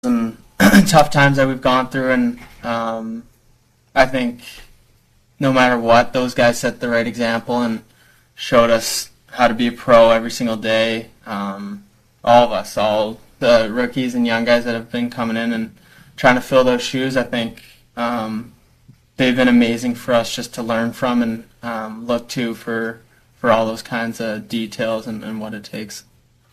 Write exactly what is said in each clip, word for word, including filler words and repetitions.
and tough times that we've gone through, and um, I think no matter what, those guys set the right example and showed us how to be a pro every single day. Um, all of us, all the rookies and young guys that have been coming in and trying to fill those shoes, I think um, they've been amazing for us just to learn from and um, look to for for all those kinds of details and, and what it takes.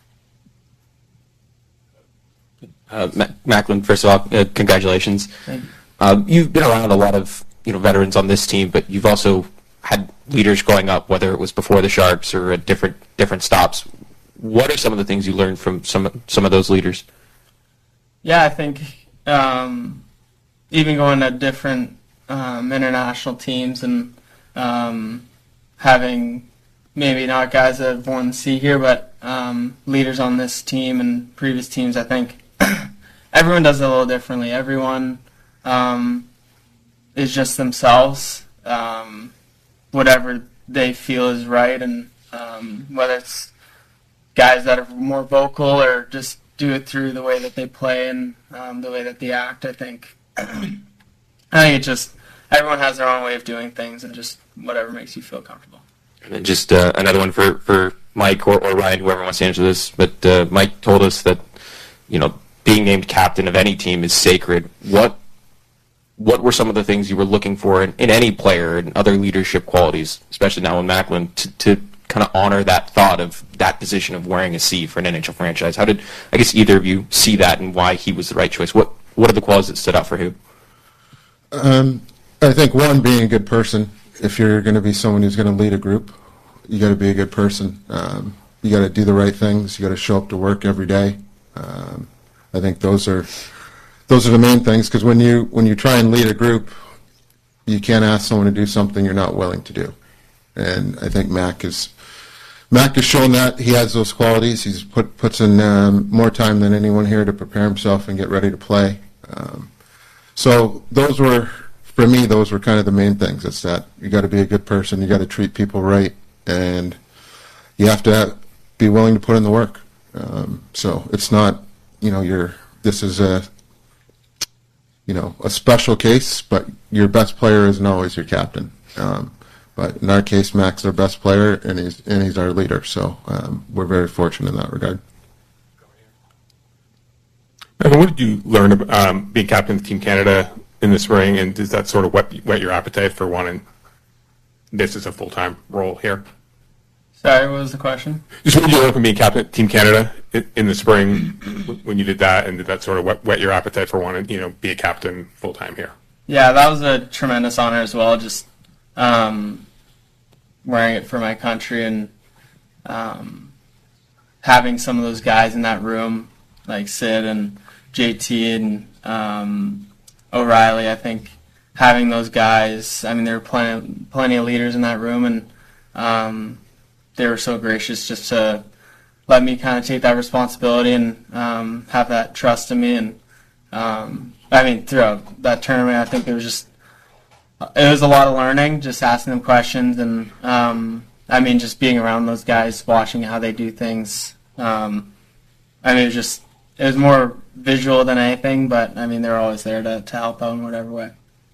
Uh, Macklin, first of all, uh, congratulations. Thank you. Uh, you've been around a lot of you know veterans on this team, but you've also had leaders growing up, whether it was before the Sharks or at different different stops. What are some of the things you learned from some some of those leaders? Yeah, I think um, even going to different um, international teams and um, having maybe not guys that have won the C here, but um, leaders on this team and previous teams, I think everyone does it a little differently. Everyone um, is just themselves, um, whatever they feel is right, and um, whether it's guys that are more vocal or just do it through the way that they play and um, the way that they act. I think I think it just everyone has their own way of doing things, and just whatever makes you feel comfortable. And then just uh, another one for, for Mike or, or Ryan, whoever wants to answer this. But uh, Mike told us that you know being named captain of any team is sacred. What what were some of the things you were looking for in, in any player and other leadership qualities, especially now in Macklin, to, to kind of honor that thought of that position of wearing a C for an N H L franchise? How did, I guess, either of you see that and why he was the right choice? What what are the qualities that stood out for him? Um, I think, one, being a good person. If you're going to be someone who's going to lead a group, you got to be a good person. Um, you got to do the right things. You got to show up to work every day. Um, I think those are those are the main things, because when you when you try and lead a group, you can't ask someone to do something you're not willing to do. And I think Mac is Mac has shown that he has those qualities. He's put puts in um, more time than anyone here to prepare himself and get ready to play. Um, so those were, for me, those were kind of the main things. It's that you got to be a good person, you got to treat people right, and you have to be willing to put in the work. Um, so it's not, you know, you're this is a you know a special case, but your best player isn't always your captain. Um, But in our case, Mac's our best player, and he's and he's our leader. So um, we're very fortunate in that regard. Evan, what did you learn about um, being captain of Team Canada in the spring, and does that sort of whet, whet your appetite for wanting this as a full-time role here? Sorry, what was the question? Just what did you learn from being captain of Team Canada in, in the spring when you did that, and did that sort of whet, whet your appetite for wanting, you know, be a captain full-time here? Yeah, that was a tremendous honor as well. Just um, wearing it for my country and um, having some of those guys in that room, like Sid and J T and um, O'Reilly. I think having those guys, I mean, there were plenty, plenty of leaders in that room, and um, they were so gracious just to let me kind of take that responsibility and um, have that trust in me. And um, I mean, throughout that tournament, I think it was just It was a lot of learning, just asking them questions, and um, I mean, just being around those guys, watching how they do things. Um, I mean, it was just it was more visual than anything, but I mean, they're always there to, to help out in whatever way.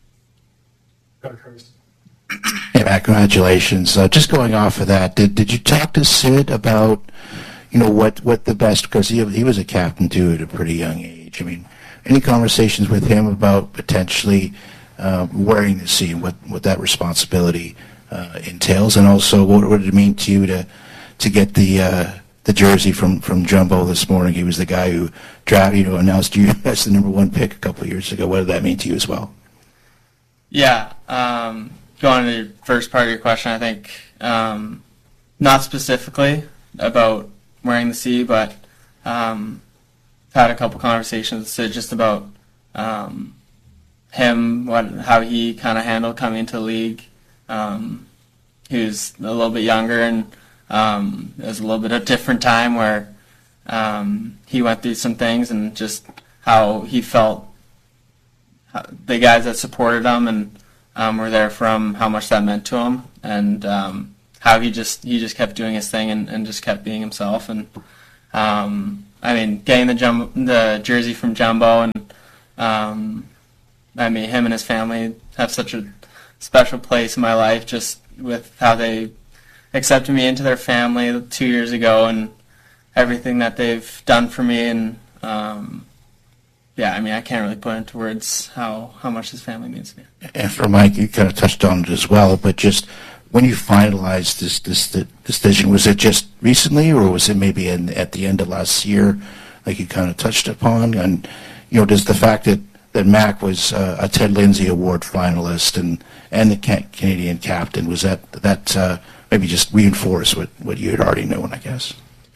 Hey, Matt, congratulations. Uh, just going off of that, did did you talk to Sid about, you know, what, what the best, because he he was a captain too at a pretty young age. I mean, any conversations with him about potentially Uh, wearing the C, what what that responsibility uh, entails, and also what, what did it mean to you to to get the uh, the jersey from, from Jumbo this morning? He was the guy who drafted, you know, announced you as the number one pick a couple of years ago. What did that mean to you as well? Yeah, um, going to the first part of your question, I think um, not specifically about wearing the C, but um, I've had a couple conversations with Sid just about Um, him, what, how he kind of handled coming into the league. Um, he was a little bit younger, and um, it was a little bit of a different time where um, he went through some things, and just how he felt how the guys that supported him and um, were there for him, how much that meant to him, and um, how he just he just kept doing his thing and, and just kept being himself. And um, I mean, getting the jum- the jersey from Jumbo, and um, I mean, him and his family have such a special place in my life, just with how they accepted me into their family two years ago, and everything that they've done for me. And um, yeah, I mean, I can't really put into words how, how much his family means to me. And for Mike, you kind of touched on it as well, but just when you finalized this this decision, was it just recently, or was it maybe in, at the end of last year, like you kind of touched upon? And you know, does the fact that, that Mac was uh, a Ted Lindsay Award finalist and and the ca- Canadian captain, was that that uh, maybe just reinforce what, what you had already known, I guess?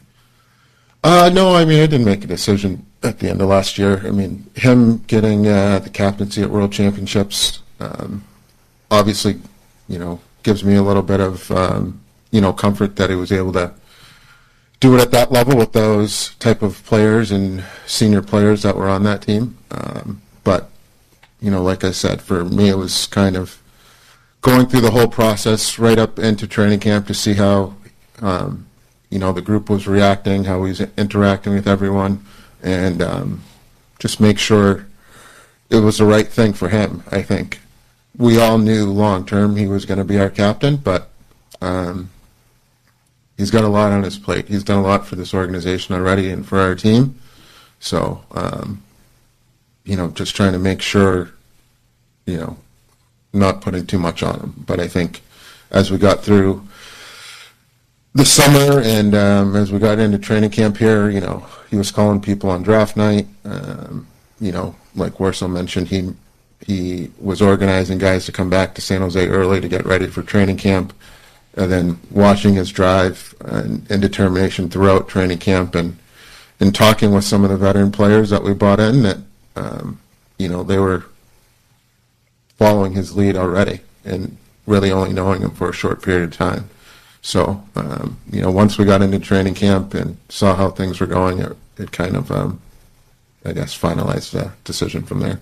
Uh, no, I mean, I didn't make a decision at the end of last year. I mean, him getting uh, the captaincy at World Championships, um, obviously, you know, gives me a little bit of, um, you know, comfort that he was able to do it at that level with those type of players and senior players that were on that team. Um, but, you know, like I said, for me, it was kind of going through the whole process right up into training camp to see how, um, you know, the group was reacting, how he was interacting with everyone, and um, just make sure it was the right thing for him, I think. We all knew long term he was going to be our captain, but um, he's got a lot on his plate. He's done a lot for this organization already and for our team. So, um, you know, just trying to make sure, you know, not putting too much on him. But I think as we got through the summer and um, as we got into training camp here, you know, he was calling people on draft night. Um, you know, like Warsaw mentioned, he he was organizing guys to come back to San Jose early to get ready for training camp, and then watching his drive and, and determination throughout training camp, and and talking with some of the veteran players that we brought in that, um, you know, they were following his lead already and really only knowing him for a short period of time. So, um, you know, once we got into training camp and saw how things were going, it, it kind of, um, I guess, finalized the decision from there.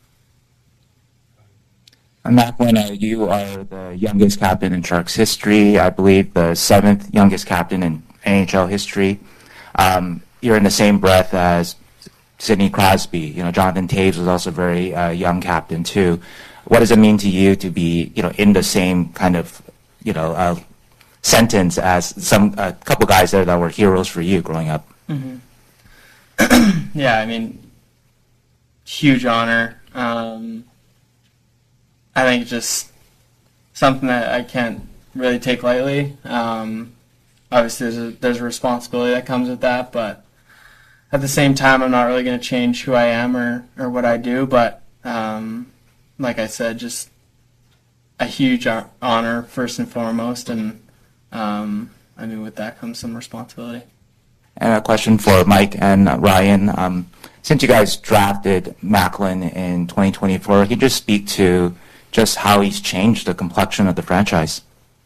Mac, when uh, you are the youngest captain in Sharks history, I believe the seventh youngest captain in N H L history. Um, you're in the same breath as Sidney Crosby. You know, Jonathan Toews was also a very uh, young captain too. What does it mean to you to be, you know, in the same kind of, you know, uh, sentence as some a couple guys there that were heroes for you growing up? Mm-hmm. Yeah, I mean, huge honor. Um, I think it's just something that I can't really take lightly. Um, obviously, there's a, there's a responsibility that comes with that, but at the same time, I'm not really going to change who I am or, or what I do. But um, like I said, just a huge honor first and foremost, and um, I mean, with that comes some responsibility. And a question for Mike and Ryan. Um, since you guys drafted Macklin in twenty twenty-four, can you just speak to just how he's changed the complexion of the franchise?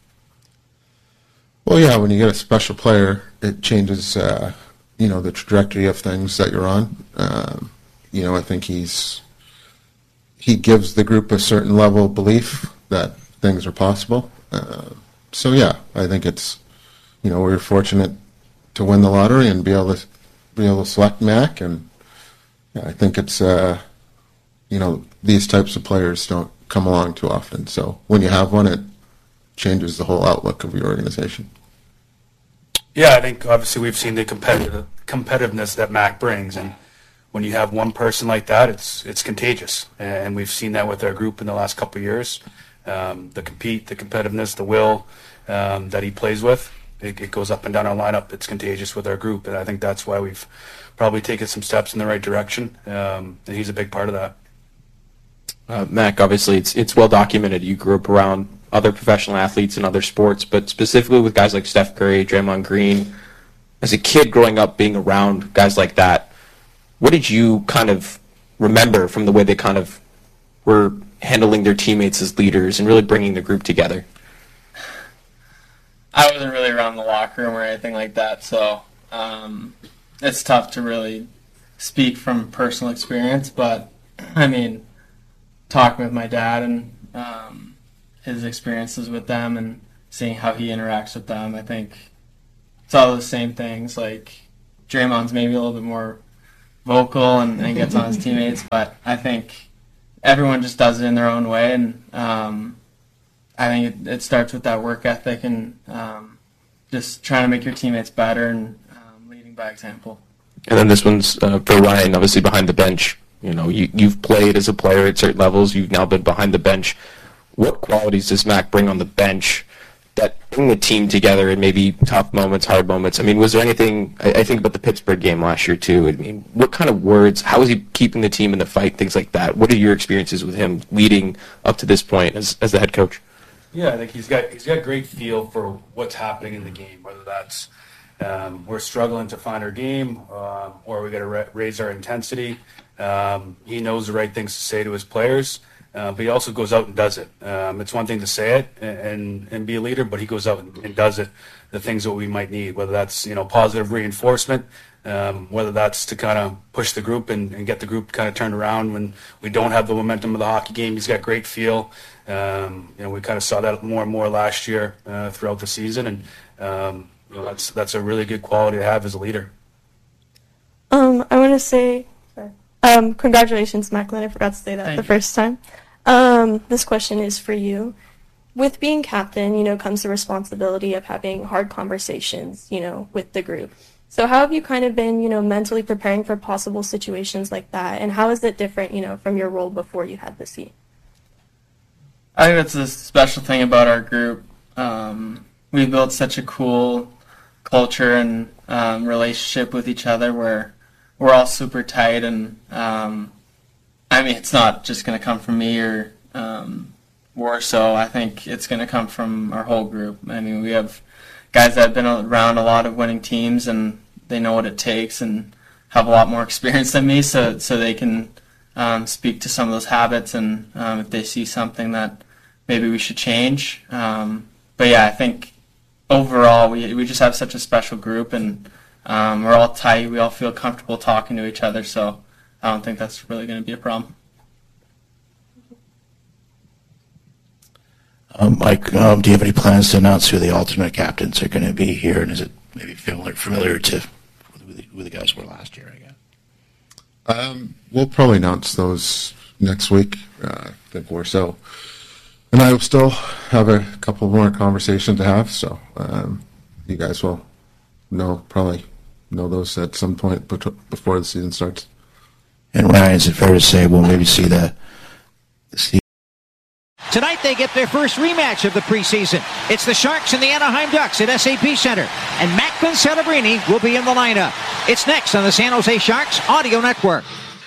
Well, yeah, when you get a special player, it changes, uh, you know, the trajectory of things that you're on. Um, you know, I think he's he gives the group a certain level of belief that things are possible. Uh, so, yeah, I think it's, you know, we were fortunate to win the lottery and be able to be able to select Mac, and yeah, I think it's, uh, you know, these types of players don't come along too often. So when you have one, it changes the whole outlook of your organization. Yeah, I think obviously we've seen the competitive competitiveness that Mac brings, and when you have one person like that, it's it's contagious. And we've seen that with our group in the last couple of years. Um, the compete, the competitiveness, the will um, that he plays with, it, it goes up and down our lineup. It's contagious with our group, and I think that's why we've probably taken some steps in the right direction. Um, and he's a big part of that. Uh, Mac, obviously, it's it's well documented. You grew up around other professional athletes in other sports, but specifically with guys like Steph Curry, Draymond Green. As a kid growing up, being around guys like that, what did you kind of remember from the way they kind of were handling their teammates as leaders and really bringing the group together? I wasn't really around the locker room or anything like that, so um, it's tough to really speak from personal experience. But I mean, talking with my dad and um, his experiences with them and seeing how he interacts with them, I think it's all the same things, like Draymond's maybe a little bit more vocal and, and gets on his teammates, but I think everyone just does it in their own way, and um, I think it, it starts with that work ethic and um, just trying to make your teammates better and um, leading by example. And then this one's uh, for Ryan, obviously behind the bench. You know, you, you've played as a player at certain levels. You've now been behind the bench. What qualities does Mac bring on the bench that bring the team together in maybe tough moments, hard moments? I mean, was there anything, I, I think about the Pittsburgh game last year too. I mean, what kind of words, how is he keeping the team in the fight, things like that? What are your experiences with him leading up to this point as, as the head coach? Yeah, I think he's got he's got great feel for what's happening in the game, whether that's um, we're struggling to find our game um, or we got to ra- raise our intensity. Um, he knows the right things to say to his players. Uh, but he also goes out and does it. Um, it's one thing to say it and, and, and be a leader, but he goes out and, and does it, the things that we might need, whether that's, you know, positive reinforcement, um, whether that's to kind of push the group and, and get the group kind of turned around when we don't have the momentum of the hockey game. He's got great feel. Um, you know, we kind of saw that more and more last year uh, throughout the season, and um, you know, that's that's a really good quality to have as a leader. Um, I want to say, sorry. Um, congratulations, Macklin. I forgot to say that Thank the you. first time. Um, this question is for you. With being captain, you know, comes the responsibility of having hard conversations, you know, with the group. So how have you kind of been, you know, mentally preparing for possible situations like that? And how is it different, you know, from your role before you had the seat? I think that's a special thing about our group. Um, we built such a cool culture and um, relationship with each other where we're all super tight, and um, I mean, it's not just going to come from me or um, Warsaw. I think it's going to come from our whole group. I mean, we have guys that have been around a lot of winning teams, and they know what it takes and have a lot more experience than me, so so they can um, speak to some of those habits, and um, if they see something that maybe we should change. Um, but yeah, I think overall we we just have such a special group, and um, we're all tight. We all feel comfortable talking to each other, so I don't think that's really going to be a problem. Um, Mike, um, do you have any plans to announce who the alternate captains are going to be here? And is it maybe familiar, familiar to who the, who the guys were last year, I guess? Um, we'll probably announce those next week, uh, I think Warsaw. And I will still have a couple more conversations to have, so um, you guys will know, probably know those at some point bet- before the season starts. And Ryan, is it fair to say we'll maybe see the, the Steve? Tonight they get their first rematch of the preseason. It's the Sharks and the Anaheim Ducks at S A P Center. And Macklin Celebrini will be in the lineup. It's next on the San Jose Sharks Audio Network.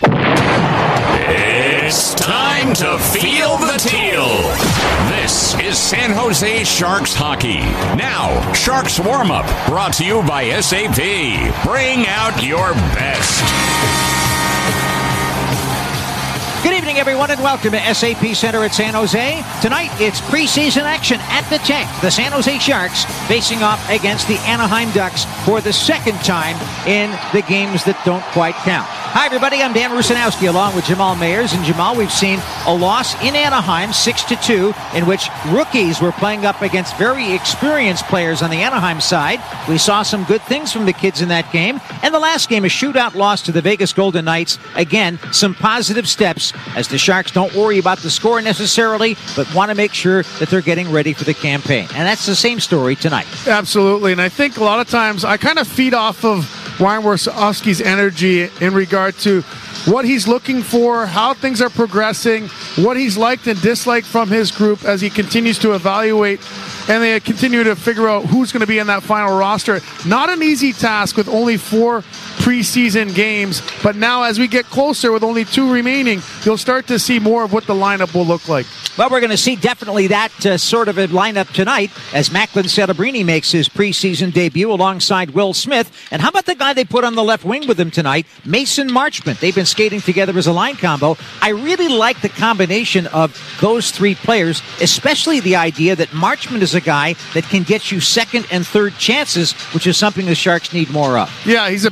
It's time to feel the teal. This is San Jose Sharks hockey. Now, Sharks warm-up, brought to you by S A P. Bring out your best. Good evening, everyone, and welcome to S A P Center at San Jose. Tonight, it's preseason action at the Tank. The San Jose Sharks facing off against the Anaheim Ducks for the second time in the games that don't quite count. Hi, everybody. I'm Dan Rusanowski along with Jamal Mayers. And Jamal, we've seen a loss in Anaheim, six to two, in which rookies were playing up against very experienced players on the Anaheim side. We saw some good things from the kids in that game. And the last game, a shootout loss to the Vegas Golden Knights. Again, some positive steps as the Sharks don't worry about the score necessarily, but want to make sure that they're getting ready for the campaign. And that's the same story tonight. Absolutely. And I think a lot of times I kind of feed off of Ryan Warsofsky's energy in regard to what he's looking for, how things are progressing, what he's liked and disliked from his group as he continues to evaluate and they continue to figure out who's going to be in that final roster. Not an easy task with only four preseason games, but now as we get closer with only two remaining, you'll start to see more of what the lineup will look like. Well, we're going to see definitely that uh, sort of a lineup tonight as Macklin Celebrini makes his preseason debut alongside Will Smith. And how about the guy they put on the left wing with him tonight, Mason Marchment? They've been skating together as a line combo. I really like the combination of those three players, especially the idea that Marchment is a guy that can get you second and third chances, which is something the Sharks need more of. Yeah, he's a big body.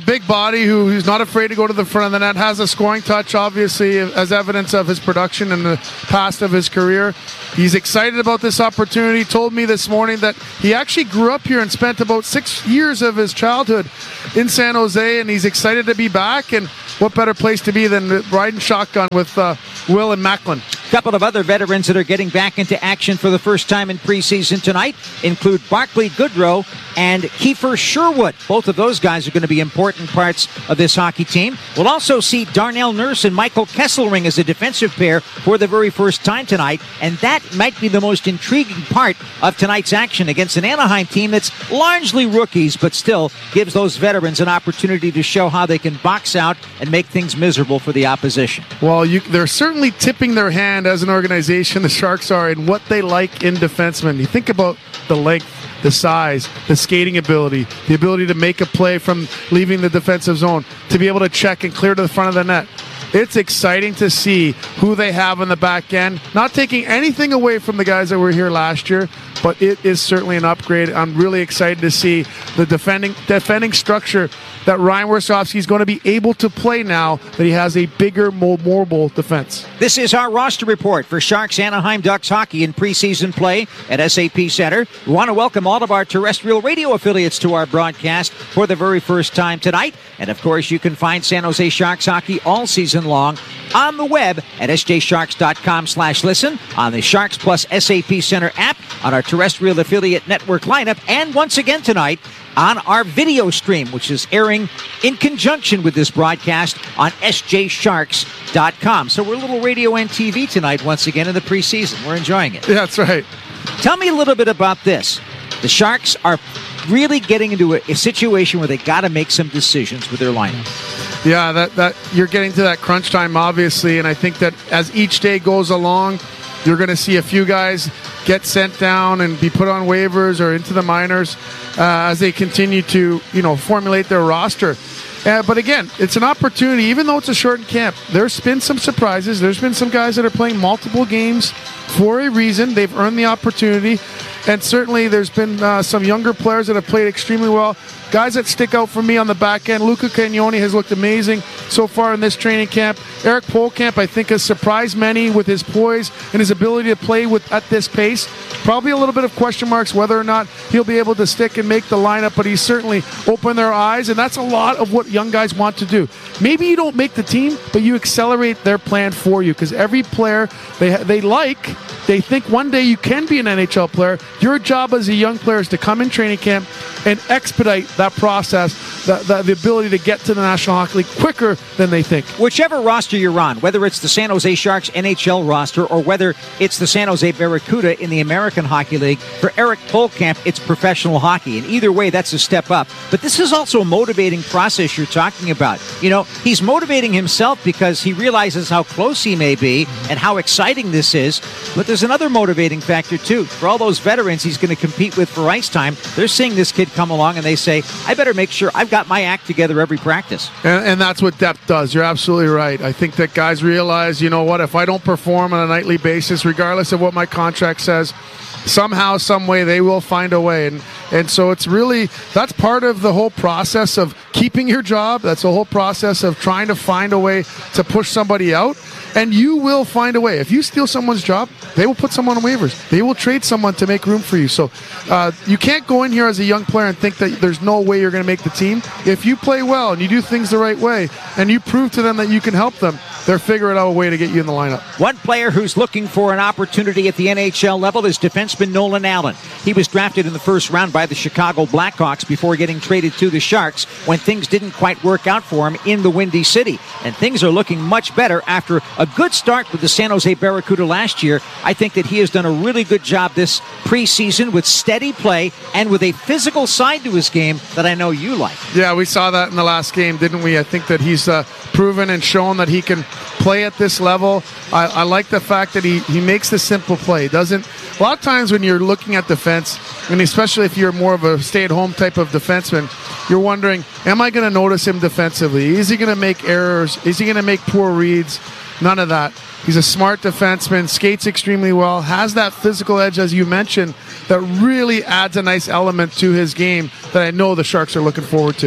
body, who, who's not afraid to go to the front of the net, has a scoring touch, obviously, as evidence of his production in the past of his career. He's excited about this opportunity. Told me this morning that he actually grew up here and spent about six years of his childhood in San Jose, and he's excited to be back. And what better place to be than riding shotgun with uh, Will and Macklin? A couple of other veterans that are getting back into action for the first time in preseason tonight include Barclay Goodrow and Kiefer Sherwood. Both of those guys are going to be important parts of this hockey team. We'll also see Darnell Nurse and Michael Kesselring as a defensive pair for the very first time tonight, and that might be the most intriguing part of tonight's action against an Anaheim team that's largely rookies, but still gives those veterans an opportunity to show how they can box out and make things miserable for the opposition. Well, you, they're certainly tipping their hand as an organization, the Sharks are, in what they like in defensemen. You think about the length, the size, the skating ability, the ability to make a play from leaving the defensive zone, to be able to check and clear to the front of the net. It's exciting to see who they have on the back end. Not taking anything away from the guys that were here last year, but it is certainly an upgrade. I'm really excited to see the defending defending structure that Ryan Warsofsky is going to be able to play now that he has a bigger, more mobile defense. This is our roster report for Sharks Anaheim Ducks hockey in preseason play at S A P Center. We want to welcome all of our terrestrial radio affiliates to our broadcast for the very first time tonight. And of course, you can find San Jose Sharks hockey all season long on the web at s j sharks dot com slash listen, on the Sharks Plus S A P Center app, on our terrestrial affiliate network lineup, and once again tonight on our video stream, which is airing in conjunction with this broadcast on s j sharks dot com. So we're a little radio and T V tonight once again in the preseason. We're enjoying it. Yeah, that's right. Tell me a little bit about this. The Sharks are really getting into a, a situation where they got to make some decisions with their lineup. Yeah, that, that you're getting to that crunch time, obviously, and I think that as each day goes along, you're going to see a few guys get sent down and be put on waivers or into the minors uh, as they continue to, you know, formulate their roster. Uh, but again, it's an opportunity, even though it's a shortened camp. There's been some surprises. There's been some guys that are playing multiple games for a reason. They've earned the opportunity. And certainly there's been uh, some younger players that have played extremely well. Guys that stick out for me on the back end, Luca Cagnoni has looked amazing so far in this training camp. Eric Polkamp, I think, has surprised many with his poise and his ability to play with at this pace. Probably a little bit of question marks whether or not he'll be able to stick and make the lineup, but he's certainly opened their eyes, and that's a lot of what young guys want to do. Maybe you don't make the team, but you accelerate their plan for you, because every player they they like, they think one day you can be an N H L player. Your job as a young player is to come in training camp and expedite that process, the, the, the ability to get to the National Hockey League quicker than they think. Whichever roster you're on, whether it's the San Jose Sharks N H L roster or whether it's the San Jose Barracuda in the American Hockey League, for Eric Polkamp, it's professional hockey. And either way, that's a step up. But this is also a motivating process you're talking about. You know, he's motivating himself because he realizes how close he may be and how exciting this is. But there's another motivating factor, too. For all those veterans he's going to compete with for ice time, they're seeing this kid come along and they say, I better make sure I've got my act together every practice. And, and that's what depth does. You're absolutely right. I think that guys realize, you know what, if I don't perform on a nightly basis, regardless of what my contract says, somehow, some way, they will find a way. And and so it's really, that's part of the whole process of keeping your job. That's the whole process of trying to find a way to push somebody out. And you will find a way. If you steal someone's job, they will put someone on waivers. They will trade someone to make room for you. So uh, you can't go in here as a young player and think that there's no way you're going to make the team. If you play well and you do things the right way and you prove to them that you can help them, they're figuring out a way to get you in the lineup. One player who's looking for an opportunity at the N H L level is defenseman Nolan Allen. He was drafted in the first round by the Chicago Blackhawks before getting traded to the Sharks when things didn't quite work out for him in the Windy City. And things are looking much better after a good start with the San Jose Barracuda last year. I think that he has done a really good job this preseason with steady play and with a physical side to his game that I know you like. Yeah, we saw that in the last game, didn't we? I think that he's uh, proven and shown that he can play at this level. I, I like the fact that he, he makes the simple play. Doesn't a lot of times when you're looking at defense, and especially if you're more of a stay-at-home type of defenseman, you're wondering, am I going to notice him defensively? Is he going to make errors? Is he going to make poor reads? None of that. He's a smart defenseman, skates extremely well, has that physical edge, as you mentioned, that really adds a nice element to his game that I know the Sharks are looking forward to. Allen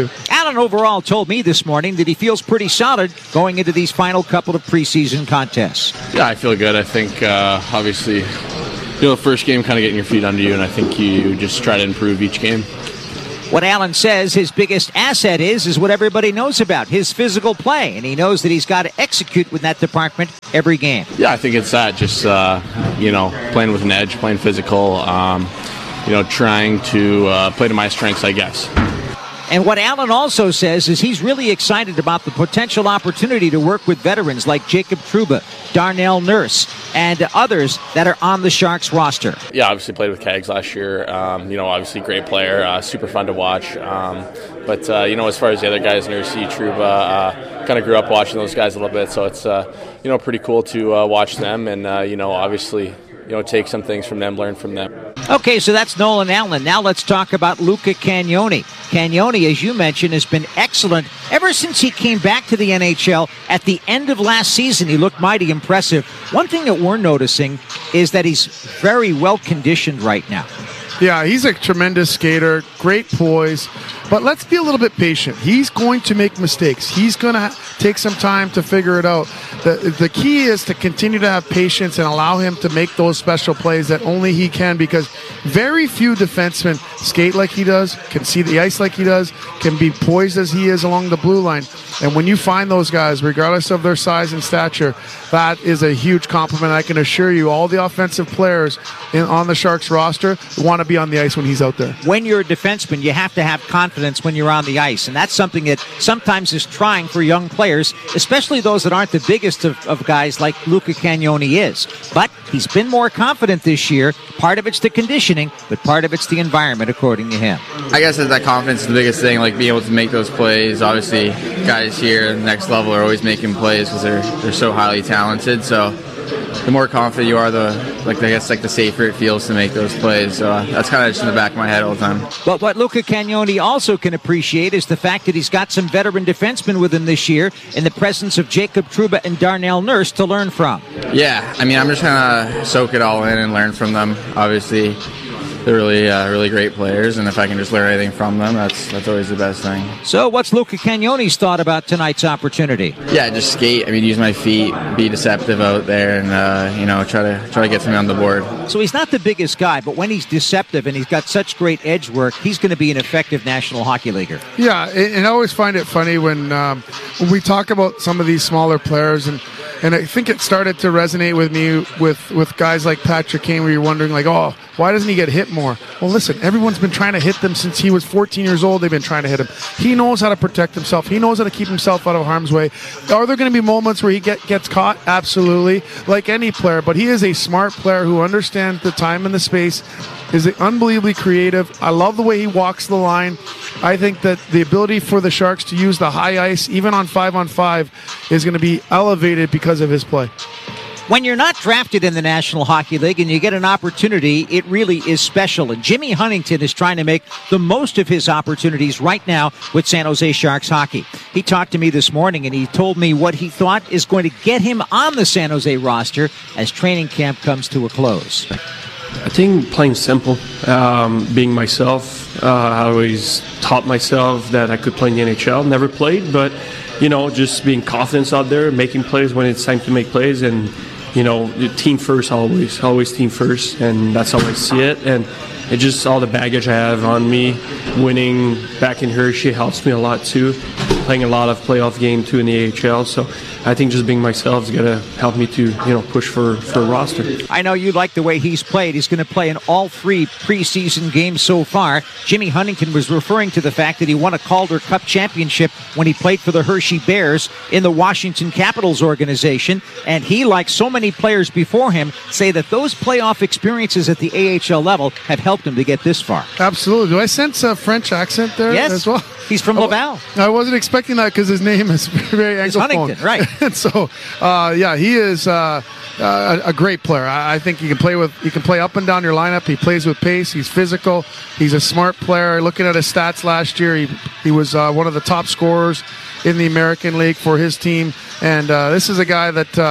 Allen overall told me this morning that he feels pretty solid going into these final couple of preseason contests. Yeah, I feel good. I think, uh, obviously, you know, the first game kind of getting your feet under you, and I think you just try to improve each game. What Allen says his biggest asset is, is what everybody knows about, his physical play. And he knows that he's got to execute with that department every game. Yeah, I think it's that. Just, uh, you know, playing with an edge, playing physical, um, you know, trying to uh, play to my strengths, I guess. And what Allen also says is he's really excited about the potential opportunity to work with veterans like Jacob Trouba, Darnell Nurse, and others that are on the Sharks roster. Yeah, obviously played with Cags last year. Um, you know, obviously great player, uh, super fun to watch. Um, but, uh, you know, as far as the other guys, Nursey, Trouba, uh, kind of grew up watching those guys a little bit. So it's, uh, you know, pretty cool to uh, watch them and, uh, you know, obviously, you know, take some things from them, learn from them. Okay, so that's Nolan Allen. Now let's talk about Luca Cagnoni. Cagnoni, as you mentioned, has been excellent ever since he came back to the N H L at the end of last season. He looked mighty impressive. One thing that we're noticing is that he's very well conditioned right now. Yeah, he's a tremendous skater, great poise, but let's be a little bit patient. He's going to make mistakes. He's going to take some time to figure it out. The, the key is to continue to have patience and allow him to make those special plays that only he can, because very few defensemen skate like he does, can see the ice like he does, can be poised as he is along the blue line. And when you find those guys, regardless of their size and stature, that is a huge compliment. I can assure you all the offensive players in, on the Sharks roster want to be on the ice when he's out there. When you're a defenseman, you have to have confidence when you're on the ice, and that's something that sometimes is trying for young players, especially those that aren't the biggest of, of guys like Luca Cagnoni is. But he's been more confident this year. Part of it's the conditioning, but part of it's the environment, according to him. I guess that confidence is the biggest thing, like being able to make those plays. Obviously, guys here at the next level are always making plays because they're they're so highly talented. So the more confident you are, the like I guess like the safer it feels to make those plays. So uh, that's kind of just in the back of my head all the time. But what Luca Cagnoni also can appreciate is the fact that he's got some veteran defensemen with him this year in the presence of Jacob Trouba and Darnell Nurse to learn from. Yeah, I mean, I'm just trying to soak it all in and learn from them. Obviously, they're really, uh, really great players, and if I can just learn anything from them, that's that's always the best thing. So what's Luca Cagnoni's thought about tonight's opportunity? Yeah, just skate. I mean, use my feet, be deceptive out there, and uh, you know, try to try to get something on the board. So he's not the biggest guy, but when he's deceptive and he's got such great edge work, he's going to be an effective National Hockey Leaguer. Yeah, and I always find it funny when um, when we talk about some of these smaller players, and and I think it started to resonate with me with with guys like Patrick Kane, where you're wondering like, oh, why doesn't he get hit more? Well, listen, everyone's been trying to hit them since he was fourteen years old. They've been trying to hit him. He knows how to protect himself. He knows how to keep himself out of harm's way. Are there going to be moments where he get, gets caught? Absolutely, like any player. But he is a smart player who understands the time and the space, is unbelievably creative. I love the way he walks the line. I think that the ability for the Sharks to use the high ice, even on five-on-five, is going to be elevated because of his play. When you're not drafted in the National Hockey League and you get an opportunity, it really is special. And Jimmy Huntington is trying to make the most of his opportunities right now with San Jose Sharks hockey. He talked to me this morning and he told me what he thought is going to get him on the San Jose roster as training camp comes to a close. I think playing simple, um, being myself. Uh, I always taught myself that I could play in the N H L. Never played, but, you know, just being confident out there, making plays when it's time to make plays, and, you know, team first always, always team first, and that's how I see it. And it just all the baggage I have on me, winning back in Hershey helps me a lot too. Playing a lot of playoff game too in the A H L, so I think just being myself is going to help me to, you know, push for, for a roster. I know you like the way he's played. He's going to play in all three preseason games so far. Jimmy Huntington was referring to the fact that he won a Calder Cup championship when he played for the Hershey Bears in the Washington Capitals organization, and he, like so many players before him, say that those playoff experiences at the A H L level have helped him to get this far. Absolutely. Do I sense a French accent there yes. as well? He's from Laval. I wasn't expecting that because his name is very anglophone. Huntington, right. And so, uh, yeah, he is uh, uh, a great player. I, I think he can play with, he can play up and down your lineup. He plays with pace. He's physical. He's a smart player. Looking at his stats last year, he, he was uh, one of the top scorers in the American League for his team. And uh, this is a guy that uh,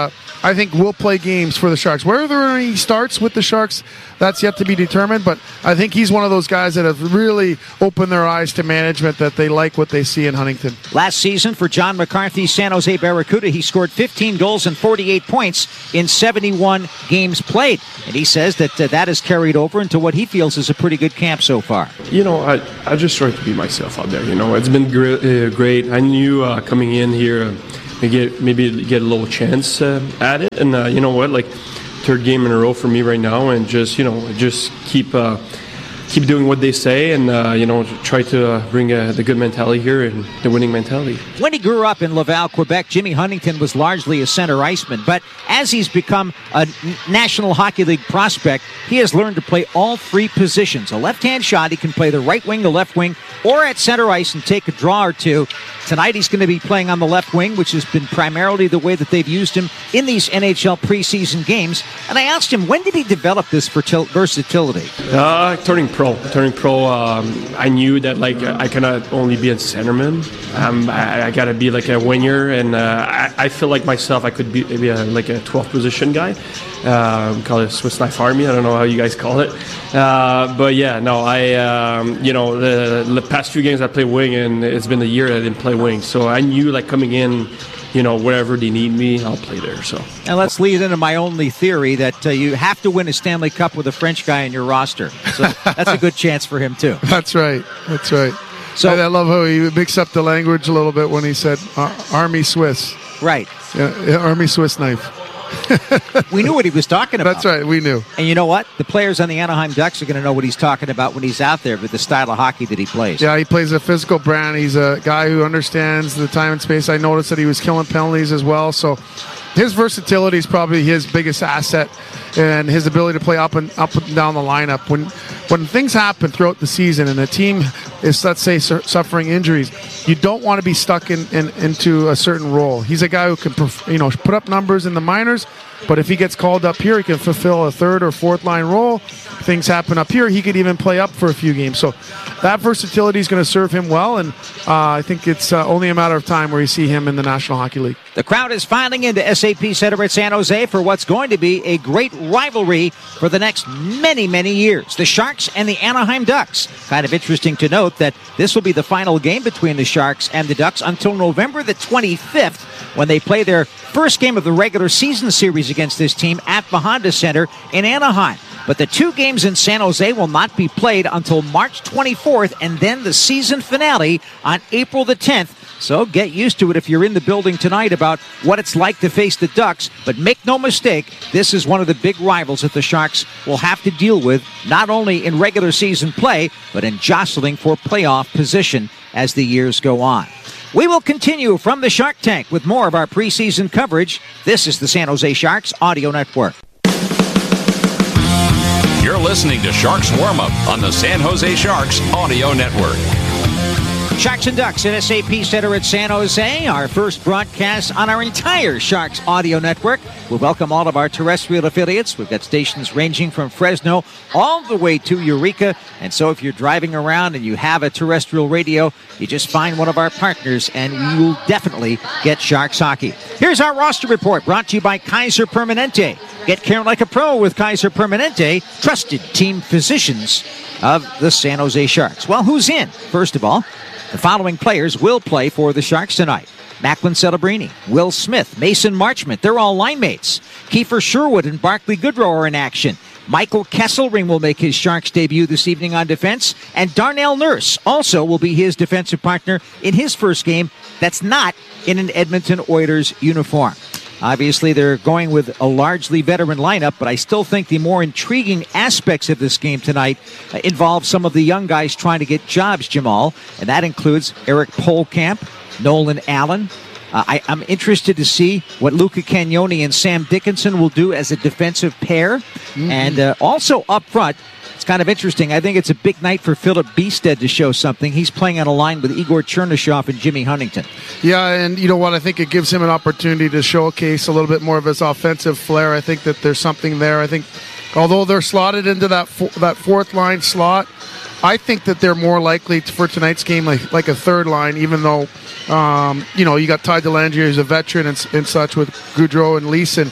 I think will play games for the Sharks. Whether he starts with the Sharks, that's yet to be determined, but I think he's one of those guys that have really opened their eyes to management, that they like what they see in Huntington. Last season for John McCarthy's San Jose Barracuda, he scored fifteen goals and forty-eight points in seventy-one games played. And he says that uh, that has carried over into what he feels is a pretty good camp so far. You know, I, I just try to be myself out there. You know, it's been gr- uh, great. I knew uh, coming in here, uh, maybe get, maybe get a little chance uh, at it. And uh, you know what, like, third game in a row for me right now, and just, you know, just keep uh, keep doing what they say, and uh, you know, try to uh, bring uh, the good mentality here and the winning mentality. When he grew up in Laval, Quebec, Jimmy Huntington was largely a center iceman, but as he's become a National Hockey League prospect, he has learned to play all three positions. A left-hand shot, he can play the right wing, the left wing, or at center ice and take a draw or two. Tonight he's going to be playing on the left wing, which has been primarily the way that they've used him in these N H L preseason games. And I asked him, when did he develop this vertil- versatility? Uh, turning pro. Turning pro, um, I knew that, like, I cannot only be a centerman. Um, I, I got to be like a winger, and uh, I, I feel like myself I could be maybe a, like a twelfth position guy. Um, call it Swiss Knife Army. I don't know how you guys call it. Uh, but yeah, no, I, um, you know, the, the past few games I played wing, and it's been a year that I didn't play wing. So I knew, like, coming in, you know, wherever they need me, I'll play there. So. And let's lead into my only theory that uh, you have to win a Stanley Cup with a French guy in your roster. So that's a good chance for him, too. That's right. That's right. So I, I love how he mixed up the language a little bit when he said uh, Army Swiss. Right. Yeah, yeah, Army Swiss knife. We knew what he was talking about. That's right, we knew. And you know what? The players on the Anaheim Ducks are going to know what he's talking about when he's out there with the style of hockey that he plays. Yeah, he plays a physical brand. He's a guy who understands the time and space. I noticed that he was killing penalties as well. So his versatility is probably his biggest asset, and his ability to play up and up and down the lineup. When when things happen throughout the season and the team is, let's say, su- suffering injuries, you don't want to be stuck in, in into a certain role. He's a guy who can, perf- you know, put up numbers in the minors, but if he gets called up here, he can fulfill a third or fourth line role. Things happen up here, he could even play up for a few games. So that versatility is going to serve him well, and uh, I think it's uh, only a matter of time where you see him in the National Hockey League. The crowd is filing into S A P Center at San Jose for what's going to be a great rivalry for the next many, many years. The Sharks and the Anaheim Ducks. Kind of interesting to note that this will be the final game between the Sharks and the Ducks until November the twenty-fifth, when they play their first game of the regular season series against this team at the Honda Center in Anaheim. But the two games in San Jose will not be played until March twenty-fourth, and then the season finale on April the tenth. So get used to it if you're in the building tonight about what it's like to face the Ducks. But make no mistake, this is one of the big rivals that the Sharks will have to deal with, not only in regular season play, but in jostling for playoff position as the years go on. We will continue from the Shark Tank with more of our preseason coverage. This is the San Jose Sharks Audio Network. You're listening to Sharks Warm Up on the San Jose Sharks Audio Network. Sharks and Ducks at S A P Center at San Jose, our first broadcast on our entire Sharks Audio Network. We welcome all of our terrestrial affiliates. We've got stations ranging from Fresno all the way to Eureka. And so if you're driving around and you have a terrestrial radio, you just find one of our partners and you will definitely get Sharks hockey. Here's our roster report brought to you by Kaiser Permanente. Get care like a pro with Kaiser Permanente, trusted team physicians of the San Jose Sharks. Well, who's in? First of all, the following players will play for the Sharks tonight. Macklin Celebrini, Will Smith, Mason Marchment, they're all line mates. Kiefer Sherwood and Barclay Goodrow are in action. Michael Kesselring will make his Sharks debut this evening on defense, and Darnell Nurse also will be his defensive partner in his first game that's not in an Edmonton Oilers uniform. Obviously, they're going with a largely veteran lineup, but I still think the more intriguing aspects of this game tonight uh, involve some of the young guys trying to get jobs, Jamal, and that includes Eric Polkamp, Nolan Allen. Uh, I, I'm interested to see what Luca Cagnoni and Sam Dickinson will do as a defensive pair. Mm-hmm. And uh, also up front, it's kind of interesting. I think it's a big night for Philip Beestead to show something. He's playing on a line with Igor Chernyshov and Jimmy Huntington. Yeah, and you know what? I think it gives him an opportunity to showcase a little bit more of his offensive flair. I think that there's something there. I think although they're slotted into that fo- that fourth line slot, I think that they're more likely to, for tonight's game like, like a third line, even though, um, you know, you got Ty Delangere, who's a veteran and, and such with Goudreau and Leeson.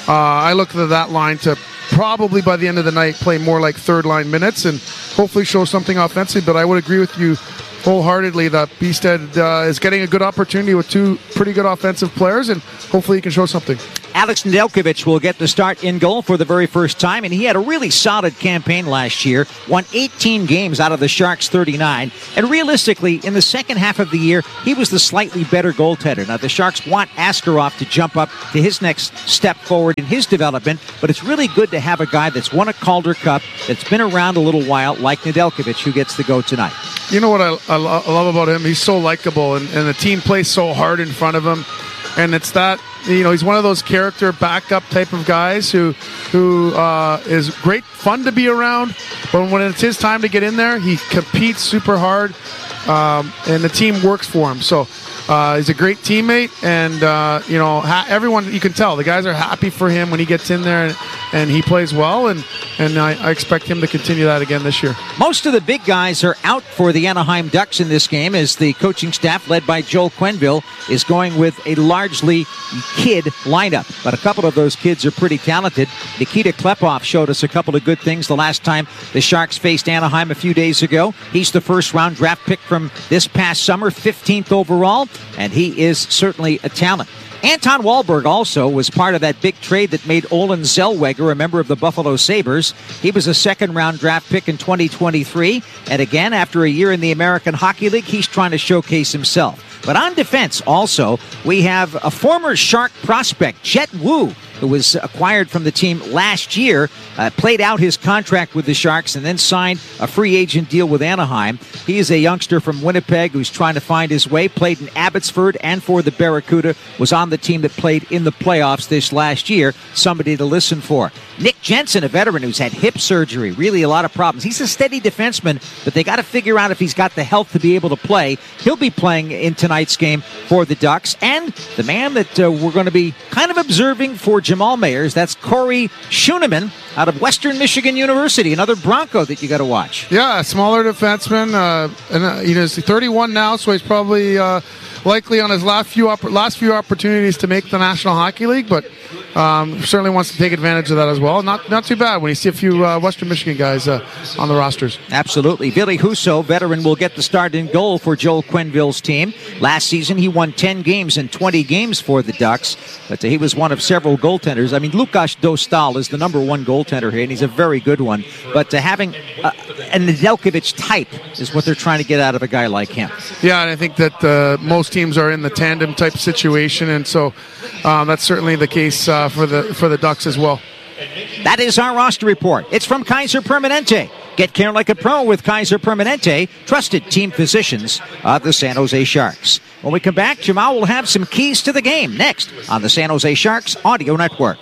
Uh, I look at that line to probably by the end of the night play more like third line minutes and hopefully show something offensively. But I would agree with you wholeheartedly that Bjugstad uh, is getting a good opportunity with two pretty good offensive players, and hopefully he can show something. Alex Nedeljkovic will get the start in goal for the very first time, and he had a really solid campaign last year, won eighteen games out of the Sharks' thirty-nine, and realistically, in the second half of the year, he was the slightly better goaltender. Now, the Sharks want Askarov to jump up to his next step forward in his development, but it's really good to have a guy that's won a Calder Cup, that's been around a little while, like Nedeljkovic, who gets to go tonight. You know what I, I, lo- I love about him? He's so likable, and, and the team plays so hard in front of him. And it's that, you know, he's one of those character backup type of guys who who uh, is great fun to be around. But when it's his time to get in there, he competes super hard, um, and the team works for him. So uh, he's a great teammate, and, uh, you know, ha- everyone, you can tell, the guys are happy for him when he gets in there, and, and he plays well, and, and I, I expect him to continue that again this year. Most of the big guys are out for the Anaheim Ducks in this game as the coaching staff, led by Joel Quenneville, is going with a largely kid lineup. But a couple of those kids are pretty talented. Nikita Klepov showed us a couple of good things the last time the Sharks faced Anaheim a few days ago. He's the first-round draft pick from this past summer, fifteenth overall, and he is certainly a talent. Anton Wahlberg also was part of that big trade that made Olin Zellweger a member of the Buffalo Sabres. He was a second-round draft pick in twenty twenty-three, and again, after a year in the American Hockey League, he's trying to showcase himself. But on defense also, we have a former Shark prospect, Jet Wu, who was acquired from the team last year, uh, played out his contract with the Sharks, and then signed a free agent deal with Anaheim. He is a youngster from Winnipeg who's trying to find his way, played in Abbotsford and for the Barracuda, was on the team that played in the playoffs this last year. Somebody to listen for. Nick Jensen, a veteran who's had hip surgery, really a lot of problems. He's a steady defenseman, but they got to figure out if he's got the health to be able to play. He'll be playing in tonight's game for the Ducks. And the man that uh, we're going to be kind of observing for Jamal Mayers, that's Corey Schooneman out of Western Michigan University, another Bronco that you got to watch. Yeah, a smaller defenseman, uh, and uh, you know, he's thirty-one now, so he's probably uh, likely on his last few op- last few opportunities to make the National Hockey League, but um, certainly wants to take advantage of that as well. Not not too bad when you see a few uh, Western Michigan guys uh, on the rosters. Absolutely. Billy Husso, veteran, will get the start in goal for Joel Quenneville's team. Last season, he won ten games and twenty games for the Ducks, but uh, he was one of several goaltenders. I mean, Lukas Dostal is the number one goaltender here, and he's a very good one. But uh, having uh, a Nedeljkovic type is what they're trying to get out of a guy like him. Yeah, and I think that uh, most teams are in the tandem type situation, and so um, that's certainly the case uh, for the for the Ducks as well. That is our roster report. It's from Kaiser Permanente. Get care like a pro with Kaiser Permanente, trusted team physicians of the San Jose Sharks. When we come back, Jamal will have some keys to the game next on the San Jose Sharks Audio Network.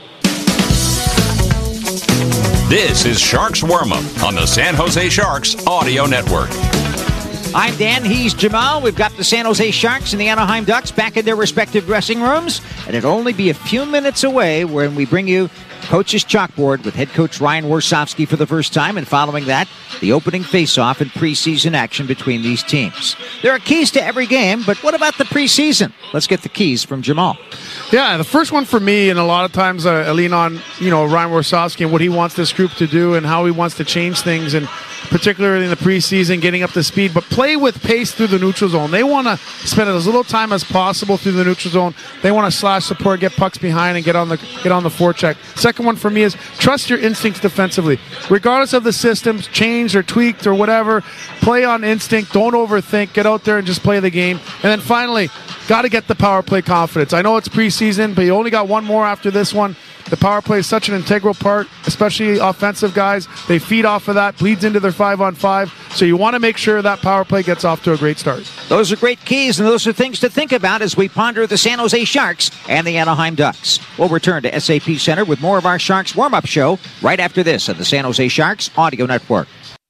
This is Sharks Warm-Up on the San Jose Sharks Audio Network. I'm Dan, he's Jamal. We've got the San Jose Sharks and the Anaheim Ducks back in their respective dressing rooms, and it'll only be a few minutes away when we bring you Coach's Chalkboard with head coach Ryan Warsofsky for the first time, and following that, the opening face-off and preseason action between these teams. There are keys to every game, but what about the preseason? Let's get the keys from Jamal. Yeah, the first one for me, and a lot of times uh, I lean on, you know, Ryan Warsofsky and what he wants this group to do and how he wants to change things, and particularly in the preseason, getting up to speed, but play with pace through the neutral zone. They want to spend as little time as possible through the neutral zone. They want to slash support, get pucks behind, and get on the get on the forecheck. Second one for me is trust your instincts defensively. Regardless of the systems, changed or tweaked or whatever, play on instinct. Don't overthink. Get out there and just play the game. And then finally, got to get the power play confidence. I know it's preseason, but you only got one more after this one. The power play is such an integral part, especially offensive guys. They feed off of that, bleeds into their five-on-five. So you want to make sure that power play gets off to a great start. Those are great keys, and those are things to think about as we ponder the San Jose Sharks and the Anaheim Ducks. We'll return to S A P Center with more of our Sharks warm-up show right after this on the San Jose Sharks Audio Network.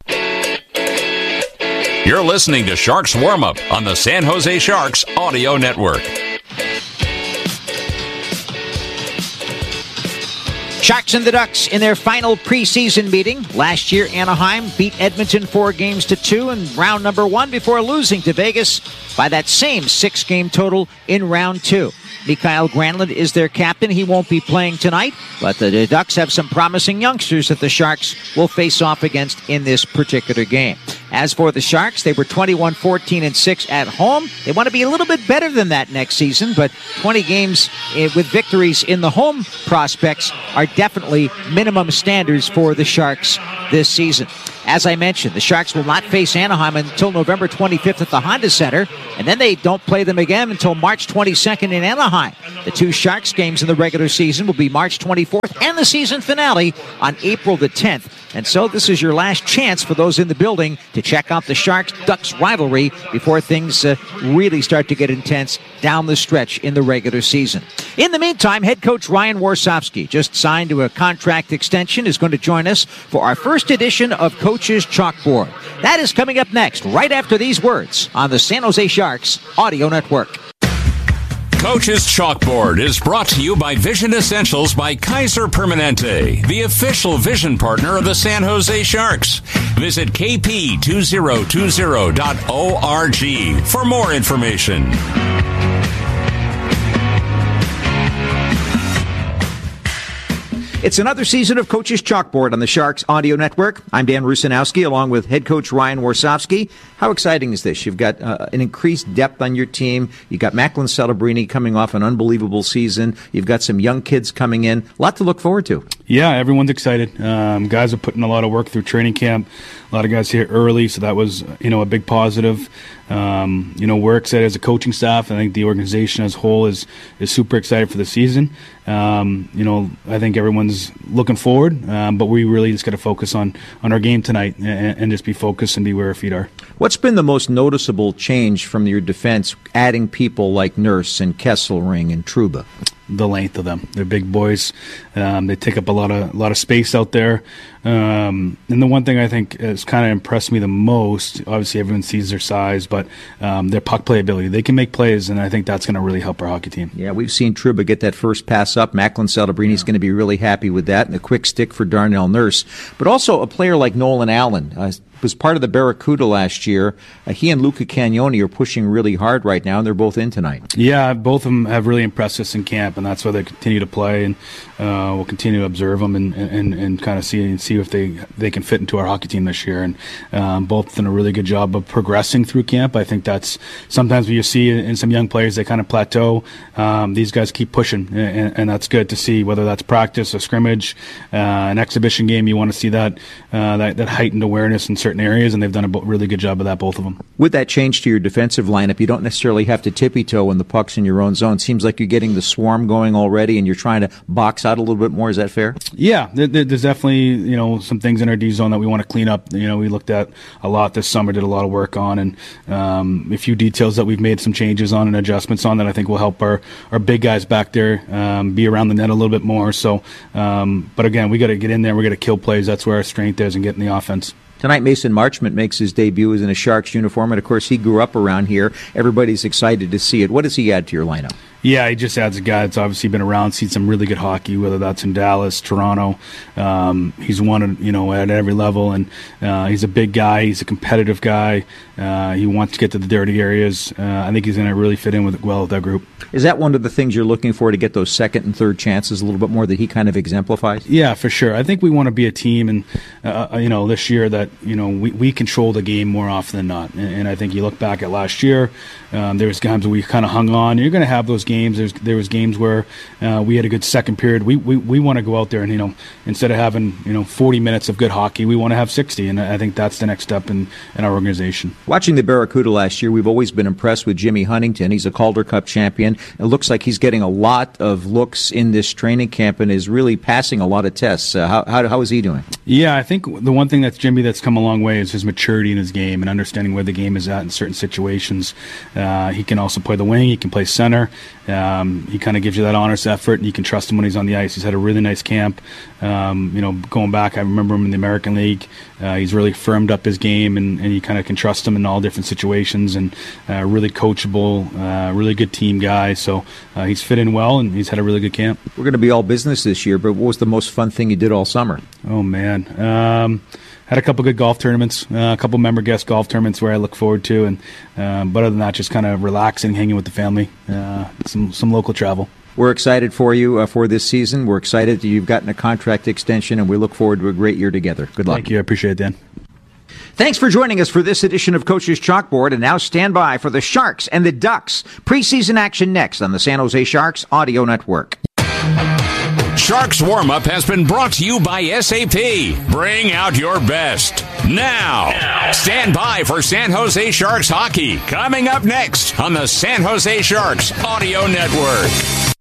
You're listening to Sharks Warm-Up on the San Jose Sharks Audio Network. Sharks and the Ducks in their final preseason meeting. Last year, Anaheim beat Edmonton four games to two in round number one before losing to Vegas by that same six-game total in round two. Mikael Granlund is their captain. He won't be playing tonight, but the Ducks have some promising youngsters that the Sharks will face off against in this particular game. As for the Sharks, they were twenty-one fourteen and six at home. They want to be a little bit better than that next season, but twenty games with victories in the home prospects are definitely minimum standards for the Sharks this season. As I mentioned, the Sharks will not face Anaheim until November twenty-fifth at the Honda Center, and then they don't play them again until March twenty-second in Anaheim. The two Sharks games in the regular season will be March twenty-fourth and the season finale on April the tenth. And so this is your last chance for those in the building to check out the Sharks-Ducks rivalry before things uh, really start to get intense down the stretch in the regular season. In the meantime, head coach Ryan Warsofsky, just signed to a contract extension, is going to join us for our first edition of Coach's Chalkboard. That is coming up next, right after these words on the San Jose Sharks Audio Network. Coach's Chalkboard is brought to you by Vision Essentials by Kaiser Permanente, the official vision partner of the San Jose Sharks. Visit k p two zero two zero dot org for more information. It's another season of Coach's Chalkboard on the Sharks Audio Network. I'm Dan Rusanowski, along with head coach Ryan Warsofsky. How exciting is this? You've got uh, an increased depth on your team. You've got Macklin Celebrini coming off an unbelievable season. You've got some young kids coming in. A lot to look forward to. Yeah, everyone's excited. Um, guys are putting a lot of work through training camp. A lot of guys here early, so that was, you know, a big positive. Um, you know, we're excited as a coaching staff. I think the organization as a whole is is super excited for the season. Um, you know, I think everyone's looking forward, um, but we really just got to focus on, on our game tonight and, and just be focused and be where our feet are. What's been the most noticeable change from your defense, adding people like Nurse and Kesselring and Trouba? The length of them. They're big boys. Um, they take up a lot of a lot of space out there. Um, and the one thing I think has kind of impressed me the most, obviously everyone sees their size, but um, their puck play ability. They can make plays, and I think that's going to really help our hockey team. Yeah, we've seen Trouba get that first pass up. Macklin Celebrini's yeah. going to be really happy with that, and a quick stick for Darnell Nurse. But also a player like Nolan Allen. Uh, was part of the Barracuda last year. Uh, he and Luca Cagnoni are pushing really hard right now, and they're both in tonight. Yeah, both of them have really impressed us in camp, and that's why they continue to play, and uh, we'll continue to observe them and, and, and kind of see and see if they, they can fit into our hockey team this year. And um, both done a really good job of progressing through camp. I think that's sometimes what you see in some young players, they kind of plateau. Um, these guys keep pushing, and, and that's good to see, whether that's practice, a scrimmage, uh, an exhibition game. You want to see that, uh, that, that heightened awareness in certain areas, and they've done a really good job of that, both of them. With that change to your defensive lineup, you don't necessarily have to tippy-toe when the puck's in your own zone. Seems like you're getting the swarm going already, and you're trying to box out a little bit more. Is that fair? Yeah, there's definitely, you know, some things in our D zone that we want to clean up. You know, we looked at a lot this summer, did a lot of work on, and um, a few details that we've made some changes on and adjustments on that I think will help our, our big guys back there um, be around the net a little bit more. So, um, but again, we got to get in there. We got to kill plays. That's where our strength is, and get in the offense. Tonight, Mason Marchment makes his debut as in a Sharks uniform, and of course, he grew up around here. Everybody's excited to see it. What does he add to your lineup? Yeah, he just adds a guy that's obviously been around, seen some really good hockey, whether that's in Dallas, Toronto. Um, he's won, you know, at every level, and uh, he's a big guy. He's a competitive guy. Uh, he wants to get to the dirty areas. Uh, I think he's going to really fit in with well with that group. Is that one of the things you're looking for, to get those second and third chances a little bit more, that he kind of exemplifies? Yeah, for sure. I think we want to be a team, and uh, you know, this year that you know we, we control the game more often than not. And, and I think you look back at last year, um, there was games where we kind of hung on. You're going to have those games. There's there was games where uh, we had a good second period. We we, we want to go out there and, you know, instead of having, you know, forty minutes of good hockey, we want to have sixty, and I think that's the next step in, in our organization. Watching the Barracuda last year, we've always been impressed with Jimmy Huntington. He's a Calder Cup champion. It looks like he's getting a lot of looks in this training camp and is really passing a lot of tests. Uh, how, how how is he doing? Yeah, I think the one thing that's Jimmy that's come a long way is his maturity in his game and understanding where the game is at in certain situations. Uh, he can also play the wing. He can play center. Um, he kind of gives you that honest effort, and you can trust him when he's on the ice. He's had a really nice camp. Um, you know, going back, I remember him in the American League. Uh, he's really firmed up his game, and, and you kind of can trust him in all different situations. And uh, really coachable, uh, really good team guy. So uh, he's fit in well, and he's had a really good camp. We're going to be all business this year, but what was the most fun thing you did all summer? Oh man. Um, had a couple good golf tournaments, uh, a couple member guest golf tournaments where I look forward to, and um, but other than that, just kind of relaxing, hanging with the family, uh, some some local travel. We're excited for you uh, for this season. We're excited that you've gotten a contract extension, and we look forward to a great year together. Good luck. Thank you. I appreciate it, Dan. Thanks for joining us for this edition of Coach's Chalkboard, and now stand by for the Sharks and the Ducks. Preseason action next on the San Jose Sharks Audio Network. Sharks Warm-Up has been brought to you by S A P. Bring out your best. Now, stand by for San Jose Sharks hockey. Coming up next on the San Jose Sharks Audio Network.